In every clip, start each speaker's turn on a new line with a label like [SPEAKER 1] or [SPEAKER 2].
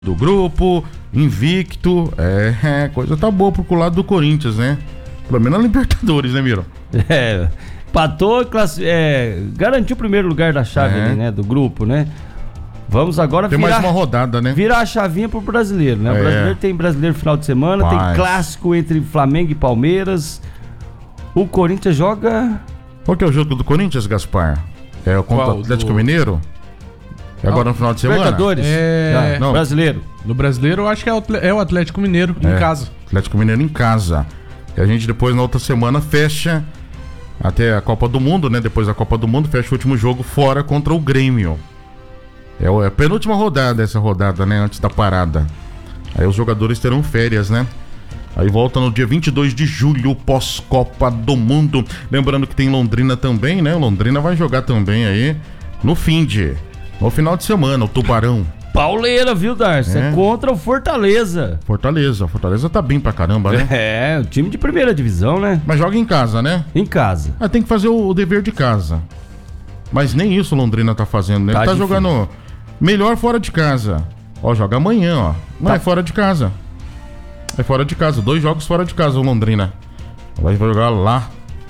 [SPEAKER 1] do grupo, invicto, coisa tá boa pro lado do Corinthians, né? Pelo menos na Libertadores, né, Miro?
[SPEAKER 2] Empatou, garantiu o primeiro lugar da chave ali, né, do grupo, né? Vamos agora
[SPEAKER 1] tem mais uma rodada, né?
[SPEAKER 2] Virar a chavinha pro brasileiro, né? O brasileiro tem brasileiro final de semana, tem clássico entre Flamengo e Palmeiras. O Corinthians joga...
[SPEAKER 1] Qual que é o jogo do Corinthians, Gaspar? É o contra o Atlético Mineiro? É agora no final de semana?
[SPEAKER 2] Libertadores? Não. Brasileiro.
[SPEAKER 3] No brasileiro, eu acho que é o Atlético Mineiro em casa.
[SPEAKER 1] Atlético Mineiro em casa. E a gente depois, na outra semana, fecha até a Copa do Mundo, né? Depois da Copa do Mundo, fecha o último jogo fora contra o Grêmio. É a penúltima rodada, essa rodada, né? Antes da parada. Aí os jogadores terão férias, né? Aí volta no dia 22 de julho, pós-Copa do Mundo. Lembrando que tem Londrina também, né? Londrina vai jogar também aí no final de semana, o Tubarão.
[SPEAKER 2] Pauleira, viu, Darcy? É contra o Fortaleza.
[SPEAKER 1] Fortaleza tá bem pra caramba, né?
[SPEAKER 2] O time de primeira divisão, né?
[SPEAKER 1] Mas joga em casa, né?
[SPEAKER 2] Em casa.
[SPEAKER 1] Tem que fazer o dever de casa. Mas nem isso o Londrina tá fazendo, né? Ele tá jogando melhor fora de casa. Ó, joga amanhã, ó. Não, é fora de casa. É fora de casa, 2 jogos fora de casa o Londrina. Vai jogar lá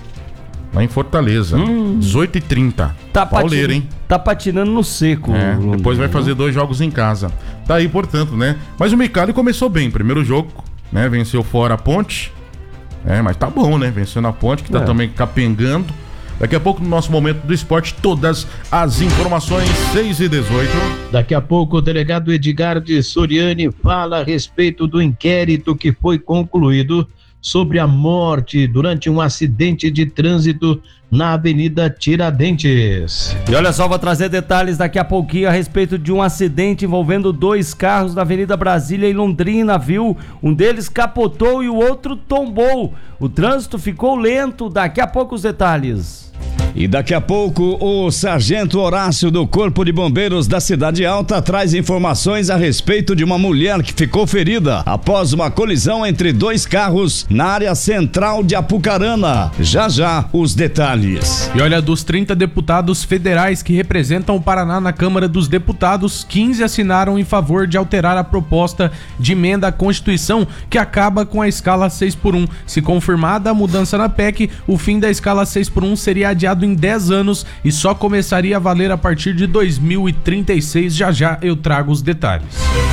[SPEAKER 1] em Fortaleza, 18h30. Pauleiro, hein?
[SPEAKER 2] Tá patinando no seco.
[SPEAKER 1] Depois vai fazer 2 jogos em casa. Tá aí, portanto, né? Mas o Micali começou bem. Primeiro jogo, né? Venceu fora a Ponte. Mas tá bom, né? Vencendo a Ponte, que tá também capengando. Daqui a pouco, no nosso Momento do Esporte, todas as informações, 6h18.
[SPEAKER 4] Daqui a pouco, o delegado Edgar de Soriani fala a respeito do inquérito que foi concluído sobre a morte durante um acidente de trânsito na Avenida Tiradentes.
[SPEAKER 2] E olha só, vou trazer detalhes daqui a pouquinho a respeito de um acidente envolvendo 2 carros na Avenida Brasília e Londrina, viu? Um deles capotou e o outro tombou. O trânsito ficou lento. Daqui a pouco os detalhes.
[SPEAKER 5] E daqui a pouco o Sargento Horácio do Corpo de Bombeiros da Cidade Alta traz informações a respeito de uma mulher que ficou ferida após uma colisão entre 2 carros na área central de Apucarana. Já os detalhes.
[SPEAKER 3] E olha, dos 30 deputados federais que representam o Paraná na Câmara dos Deputados, 15 assinaram em favor de alterar a proposta de emenda à Constituição que acaba com a escala 6x1. Se confirmada a mudança na PEC, o fim da escala 6x1 seria adiado em 10 anos e só começaria a valer a partir de 2036. Já eu trago os detalhes.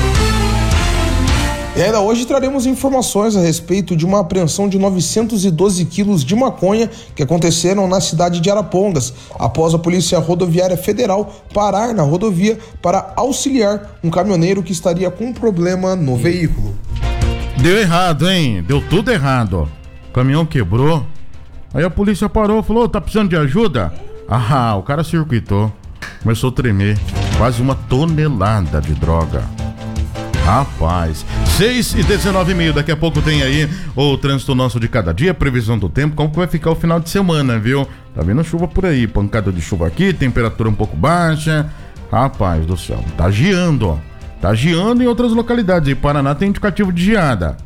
[SPEAKER 6] E ainda hoje traremos informações a respeito de uma apreensão de 912 quilos de maconha que aconteceram na cidade de Arapongas, após a Polícia Rodoviária Federal parar na rodovia para auxiliar um caminhoneiro que estaria com um problema no veículo.
[SPEAKER 1] Deu errado, hein? Deu tudo errado. O caminhão quebrou. Aí a polícia parou e falou: tá precisando de ajuda? O cara circuitou. Começou a tremer. Quase 1 tonelada de droga. Rapaz, 6h19. Daqui a pouco tem aí o trânsito nosso de cada dia, previsão do tempo, como que vai ficar o final de semana, viu? Tá vendo chuva por aí, pancada de chuva aqui, temperatura um pouco baixa. Rapaz do céu, tá geando, ó. Tá geando em outras localidades. Em Paraná tem indicativo de geada.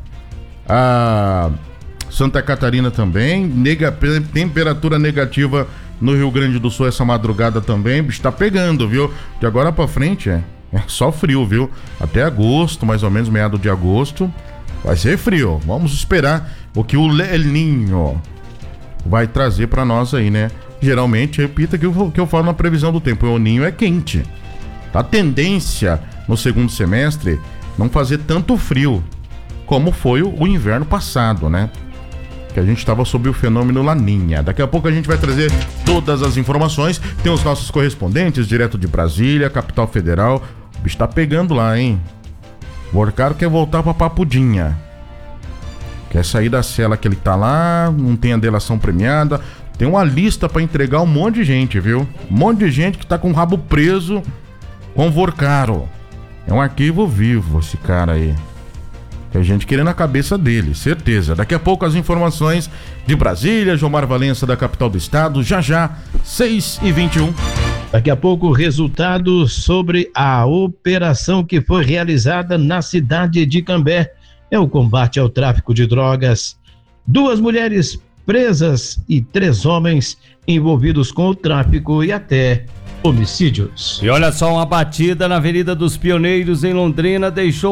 [SPEAKER 1] Santa Catarina também, temperatura negativa no Rio Grande do Sul essa madrugada também, bicho, tá pegando, viu? De agora pra frente é só frio, viu? Até agosto, mais ou menos, meado de agosto, vai ser frio. Vamos esperar o que o El Niño vai trazer pra nós aí, né? Geralmente, repita que eu falo na previsão do tempo, o El Niño é quente. A tendência no segundo semestre não fazer tanto frio como foi o inverno passado, né? Que a gente estava sob o fenômeno Laninha. Daqui a pouco a gente vai trazer todas as informações. Tem os nossos correspondentes direto de Brasília, capital federal. O bicho tá pegando lá, hein? O Orcaro quer voltar pra Papudinha. Quer sair da cela que ele tá lá, não tem a delação premiada. Tem uma lista pra entregar um monte de gente, viu? Um monte de gente que tá com o rabo preso com o Vorcaro. É um arquivo vivo esse cara aí. Tem gente querendo a cabeça dele, certeza. Daqui a pouco as informações de Brasília, Jomar Valença da capital do estado, já, 6h21.
[SPEAKER 4] Daqui a pouco o resultado sobre a operação que foi realizada na cidade de Cambé. É o combate ao tráfico de drogas. 2 mulheres presas e 3 homens envolvidos com o tráfico e até homicídios.
[SPEAKER 2] E olha só, uma batida na Avenida dos Pioneiros em Londrina deixou